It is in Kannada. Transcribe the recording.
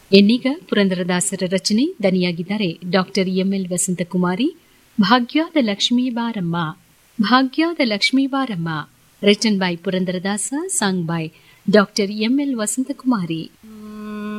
ಇನ್ನೀಗ ಪುರಂದರದಾಸರ ರಚನೆ, ದನಿಯಾಗಿದ್ದಾರೆ ಡಾಕ್ಟರ್ ಎಂಎಲ್ ವಸಂತಕುಮಾರಿ. ಭಾಗ್ಯದ ಲಕ್ಷ್ಮೀ ಬಾರಮ್ಮ, ಭಾಗ್ಯದ ಲಕ್ಷ್ಮೀ ಬಾರಮ್ಮ, written by Purandaradasa, song by doctor ML Vasanthakumari.